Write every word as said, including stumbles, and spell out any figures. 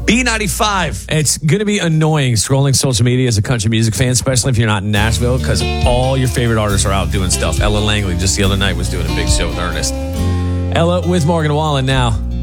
B ninety-five. It's going to be annoying scrolling social media as a country music fan, especially if you're not in Nashville, because all your favorite artists are out doing stuff. Ella Langley just the other night was doing a big show with Ernest. Ella with Morgan Wallen now.